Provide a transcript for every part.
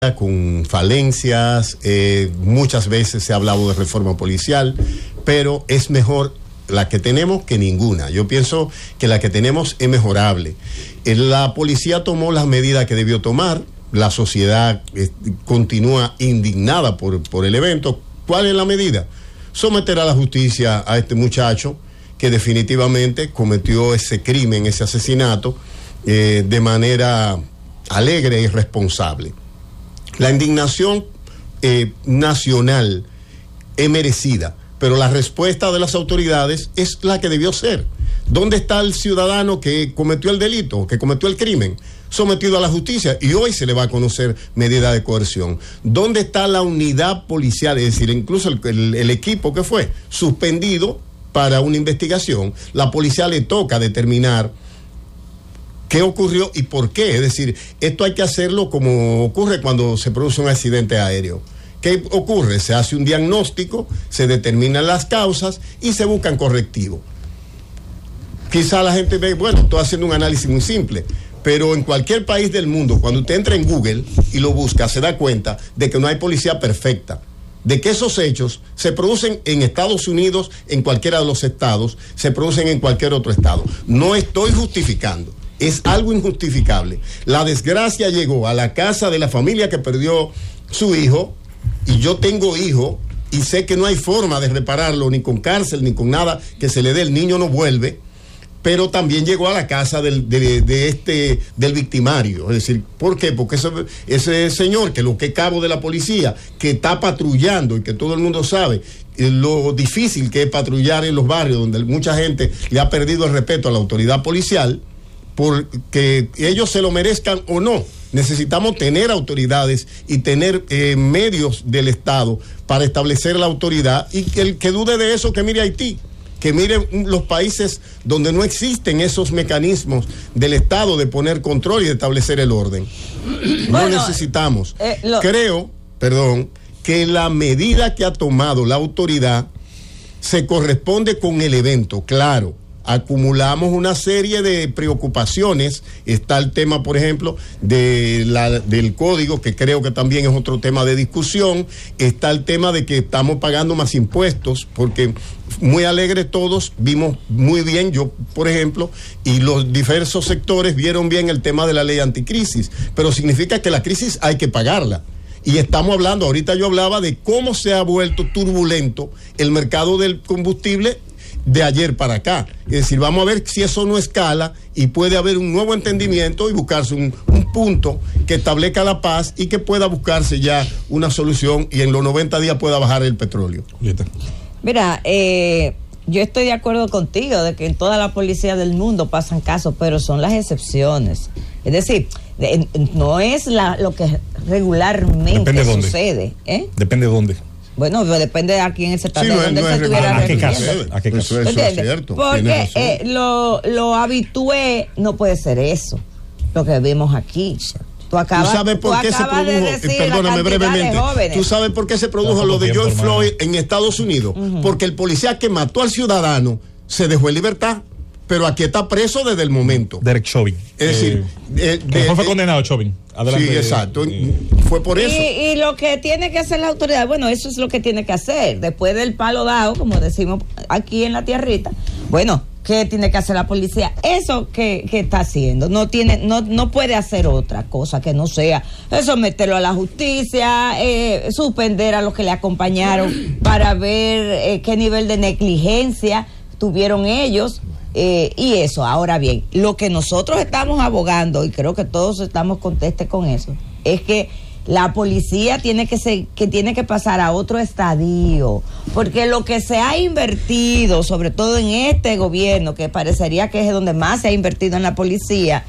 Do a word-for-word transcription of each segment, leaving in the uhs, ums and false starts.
con falencias, eh, muchas veces se ha hablado de reforma policial, pero es mejor la que tenemos que ninguna. Yo pienso que la que tenemos es mejorable. Eh, la policía tomó las medidas que debió tomar, la sociedad eh, continúa indignada por, por el evento. ¿Cuál es la medida? Someter a la justicia a este muchacho que definitivamente cometió ese crimen, ese asesinato, eh, de manera alegre y responsable. La indignación eh, nacional es merecida, pero la respuesta de las autoridades es la que debió ser. ¿Dónde está el ciudadano que cometió el delito, que cometió el crimen? Sometido a la justicia, y hoy se le va a conocer medida de coerción. ¿Dónde está la unidad policial? Es decir, incluso el, el, el equipo que fue suspendido para una investigación. La policía le toca determinar qué ocurrió y por qué. Es decir, esto hay que hacerlo como ocurre cuando se produce un accidente aéreo. ¿Qué ocurre? Se hace un diagnóstico, se determinan las causas y se buscan correctivos. Quizá la gente ve, bueno, estoy haciendo un análisis muy simple, pero en cualquier país del mundo, cuando usted entra en Google y lo busca, se da cuenta de que no hay policía perfecta, de que esos hechos se producen en Estados Unidos, en cualquiera de los estados, se producen en cualquier otro estado. No estoy justificando. Es algo injustificable. La desgracia llegó a la casa de la familia que perdió su hijo, y yo tengo hijo, y sé que no hay forma de repararlo, ni con cárcel, ni con nada que se le dé, el niño no vuelve, pero también llegó a la casa del, de, de este, del victimario. Es decir, ¿por qué? Porque ese, ese señor, que lo que es cabo de la policía, que está patrullando y que todo el mundo sabe lo difícil que es patrullar en los barrios donde mucha gente le ha perdido el respeto a la autoridad policial, porque ellos se lo merezcan o no. Necesitamos tener autoridades y tener eh, medios del Estado para establecer la autoridad, y que el que dude de eso, que mire Haití, que mire los países donde no existen esos mecanismos del Estado de poner control y de establecer el orden. No bueno, necesitamos. Eh, lo... Creo, perdón, que la medida que ha tomado la autoridad se corresponde con el evento, claro. Acumulamos una serie de preocupaciones. Está el tema, por ejemplo, de la, del código, que creo que también es otro tema de discusión. Está el tema de que estamos pagando más impuestos, porque muy alegres todos, vimos muy bien, yo por ejemplo, y los diversos sectores vieron bien el tema de la ley anticrisis, pero significa que la crisis hay que pagarla. Y estamos hablando, ahorita yo hablaba de cómo se ha vuelto turbulento el mercado del combustible de ayer para acá. Es decir, vamos a ver si eso no escala y puede haber un nuevo entendimiento y buscarse un, un punto que establezca la paz y que pueda buscarse ya una solución, y en los noventa días pueda bajar el petróleo. Mira, eh, yo estoy de acuerdo contigo de que en toda la policía del mundo pasan casos, pero son las excepciones. Es decir, de, no es la, lo que regularmente sucede. ¿eh? Depende de dónde. Bueno, depende de aquí en el sector, sí, de no, dónde no se estuviera ¿A qué caso? ¿A qué caso? Eso, eso es cierto. Porque eh, lo, lo habitué no puede ser eso, lo que vimos aquí. Tú, acabas, ¿Tú sabes por tú qué se produjo? Perdóname brevemente. ¿Tú sabes por qué se produjo lo de George Floyd en Estados Unidos? Uh-huh. Porque el policía que mató al ciudadano se dejó en libertad, pero aquí está preso desde el momento. Derek Chauvin. Es decir, eh, eh, de, fue condenado Chauvin. Adelante. Sí, exacto. Eh, fue por eso. Y, y lo que tiene que hacer la autoridad, bueno, eso es lo que tiene que hacer. Después del palo dado, como decimos aquí en la tierrita, bueno, ¿qué tiene que hacer la policía? Eso que, que está haciendo. No tiene, no, no puede hacer otra cosa que no sea someterlo a la justicia, eh, suspender a los que le acompañaron para ver eh, qué nivel de negligencia tuvieron ellos. Eh, y eso, ahora bien, lo que nosotros estamos abogando, y creo que todos estamos contestes con eso, es que la policía tiene que ser, que tiene que pasar a otro estadio, porque lo que se ha invertido, sobre todo en este gobierno, que parecería que es donde más se ha invertido en la policía,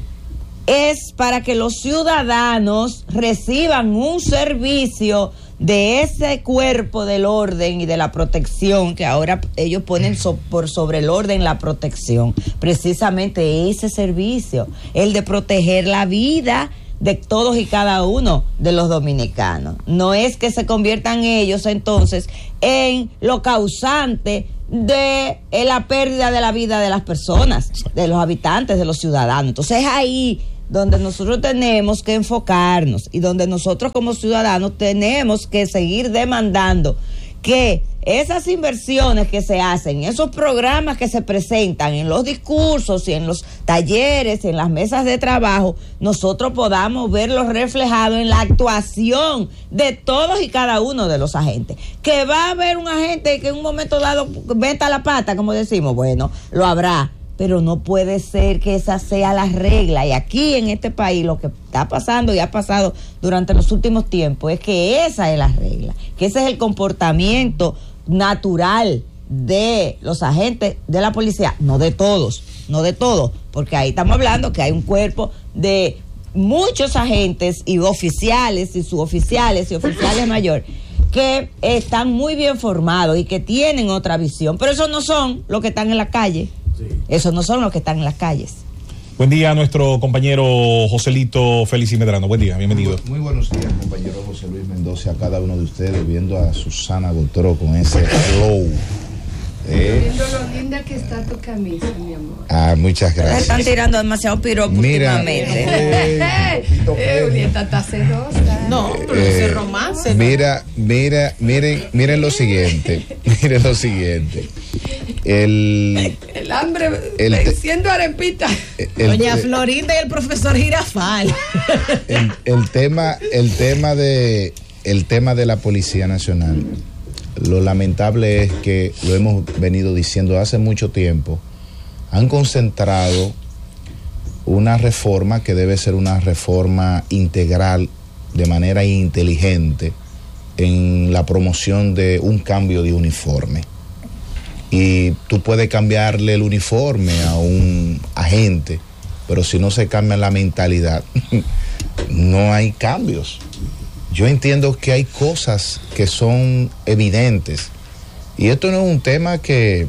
es para que los ciudadanos reciban un servicio de ese cuerpo del orden y de la protección, que ahora ellos ponen so, por sobre el orden la protección, precisamente ese servicio, el de proteger la vida de todos y cada uno de los dominicanos. No es que se conviertan ellos entonces en lo causante de la pérdida de la vida de las personas, de los habitantes, de los ciudadanos. Entonces ahí donde nosotros tenemos que enfocarnos y donde nosotros como ciudadanos tenemos que seguir demandando que esas inversiones que se hacen, esos programas que se presentan en los discursos y en los talleres y en las mesas de trabajo, nosotros podamos verlos reflejados en la actuación de todos y cada uno de los agentes. Que va a haber un agente que en un momento dado meta la pata, como decimos, bueno, lo habrá, pero no puede ser que esa sea la regla. Y aquí en este país lo que está pasando y ha pasado durante los últimos tiempos es que esa es la regla, que ese es el comportamiento natural de los agentes de la policía, no de todos, no de todos, porque ahí estamos hablando que hay un cuerpo de muchos agentes y oficiales y suboficiales y oficiales mayores que están muy bien formados y que tienen otra visión, pero esos no son los que están en la calle. Sí. Esos no son los que están en las calles. Buen día a nuestro compañero Joselito Félix y Medrano. Buen día, bienvenido. Muy, muy buenos días, compañero José Luis Mendoza, a cada uno de ustedes, viendo a Susana Gotró con ese flow. Eh. Viendo lo linda que está tu camisa, mi amor. Ah, muchas gracias. Están tirando demasiado piropo últimamente. Eh, eh, Julieta está celosa. No, pero eh, ese romance. Mira, mira, miren, miren lo siguiente. Miren lo siguiente. El, el hambre venciendo arepita. El, Doña el, Florinda y el profesor Girafal. El, el tema, el tema de, el tema de la Policía Nacional. Lo lamentable es que, lo hemos venido diciendo hace mucho tiempo, han concentrado una reforma que debe ser una reforma integral de manera inteligente en la promoción de un cambio de uniforme. Y tú puedes cambiarle el uniforme a un agente, pero si no se cambia la mentalidad, no hay cambios. Yo entiendo que hay cosas que son evidentes y esto no es un tema que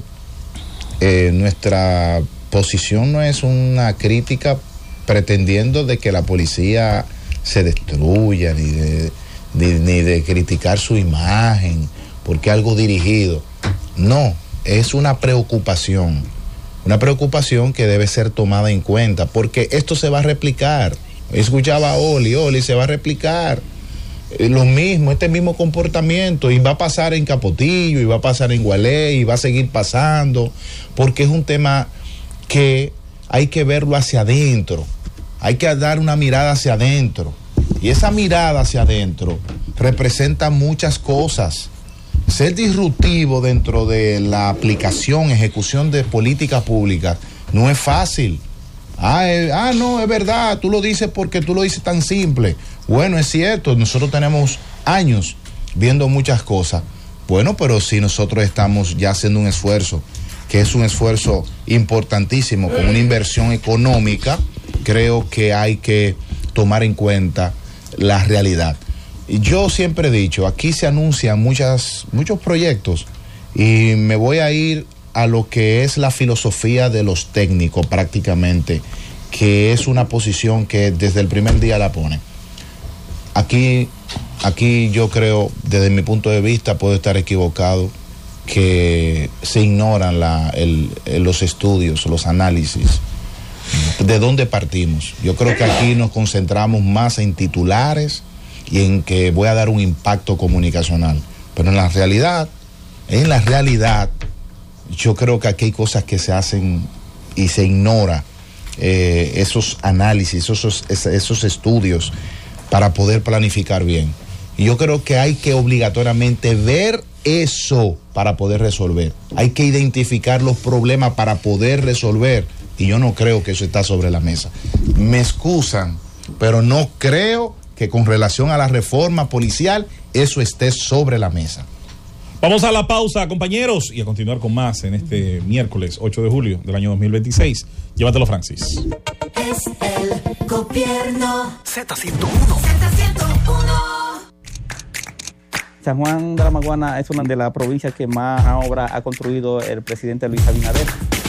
eh, nuestra posición no es una crítica pretendiendo de que la policía se destruya ni de, ni, ni de criticar su imagen porque algo dirigido. No, es una preocupación, una preocupación que debe ser tomada en cuenta porque esto se va a replicar. Escuchaba a Oli, Oli se va a replicar. Lo mismo, este mismo comportamiento y va a pasar en Capotillo y va a pasar en Gualey y va a seguir pasando porque es un tema que hay que verlo hacia adentro, hay que dar una mirada hacia adentro y esa mirada hacia adentro representa muchas cosas. Ser disruptivo dentro de la aplicación, ejecución de políticas públicas no es fácil. Ah, eh, ah, no, es verdad, tú lo dices porque tú lo dices tan simple. Bueno, es cierto, nosotros tenemos años viendo muchas cosas. Bueno, pero si nosotros estamos ya haciendo un esfuerzo, que es un esfuerzo importantísimo, con una inversión económica, creo que hay que tomar en cuenta la realidad. Y yo siempre he dicho, aquí se anuncian muchas, muchos proyectos y me voy a ir a lo que es la filosofía de los técnicos prácticamente, que es una posición que desde el primer día la ponen. Aquí, aquí yo creo, desde mi punto de vista, puedo estar equivocado, que se ignoran la, el, los estudios, los análisis. ¿De dónde partimos? Yo creo que aquí nos concentramos más en titulares y en que voy a dar un impacto comunicacional. Pero en la realidad, en la realidad, yo creo que aquí hay cosas que se hacen y se ignora eh, esos análisis, esos, esos estudios para poder planificar bien. Y yo creo que hay que obligatoriamente ver eso para poder resolver. Hay que identificar los problemas para poder resolver. Y yo no creo que eso está sobre la mesa. Me excusan, pero no creo que con relación a la reforma policial eso esté sobre la mesa. Vamos a la pausa, compañeros, y a continuar con más en este miércoles ocho de julio del año dos mil veintiséis. Llévatelo, Francis. Es el gobierno Z ciento uno. Z ciento uno. San Juan de la Maguana es una de las provincias que más obra ha construido el presidente Luis Abinader.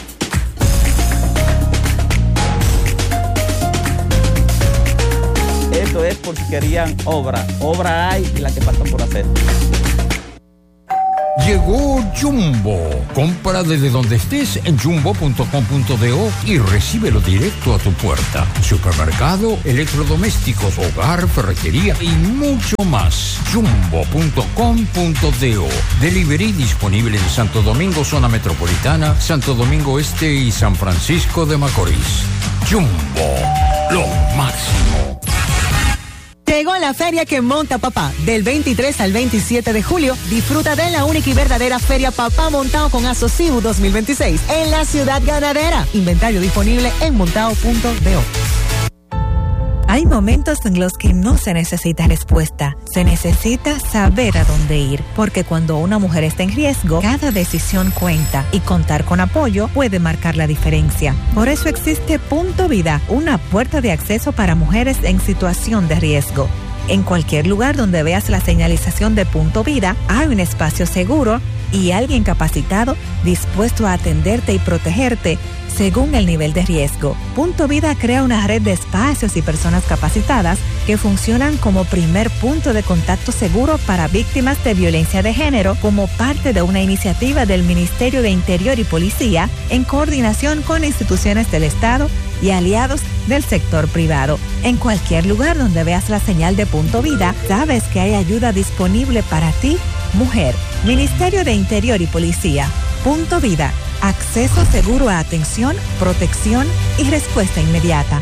Esto es porque querían obra. Obra hay y la que falta por hacer. Llegó Jumbo. Compra desde donde estés en jumbo punto com punto do y recíbelo directo a tu puerta. Supermercado, electrodomésticos, hogar, ferretería y mucho más. jumbo punto com punto do. Delivery disponible en Santo Domingo, zona metropolitana, Santo Domingo Este y San Francisco de Macorís. Jumbo, lo máximo. Llegó la feria que monta papá. Del veintitrés al veintisiete de julio, disfruta de la única y verdadera Feria Papá Montao con Asocibu dos mil veintiséis en la Ciudad Ganadera. Inventario disponible en montao punto do. Hay momentos en los que no se necesita respuesta, se necesita saber a dónde ir, porque cuando una mujer está en riesgo, cada decisión cuenta y contar con apoyo puede marcar la diferencia. Por eso existe Punto Vida, una puerta de acceso para mujeres en situación de riesgo. En cualquier lugar donde veas la señalización de Punto Vida, hay un espacio seguro y alguien capacitado dispuesto a atenderte y protegerte según el nivel de riesgo. Punto Vida crea una red de espacios y personas capacitadas que funcionan como primer punto de contacto seguro para víctimas de violencia de género como parte de una iniciativa del Ministerio de Interior y Policía en coordinación con instituciones del Estado y aliados del sector privado. En cualquier lugar donde veas la señal de Punto Vida, sabes que hay ayuda disponible para ti, mujer. Ministerio de Interior y Policía. Punto Vida. Acceso seguro a atención, protección y respuesta inmediata.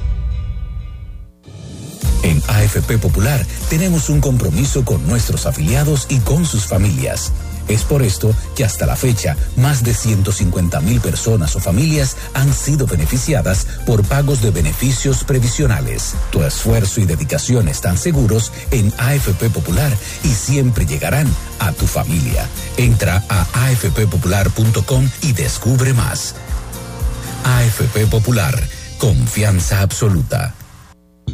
En A F P Popular tenemos un compromiso con nuestros afiliados y con sus familias. Es por esto que hasta la fecha, más de ciento cincuenta mil personas o familias han sido beneficiadas por pagos de beneficios previsionales. Tu esfuerzo y dedicación están seguros en A F P Popular y siempre llegarán a tu familia. Entra a a f p popular punto com y descubre más. A F P Popular, confianza absoluta.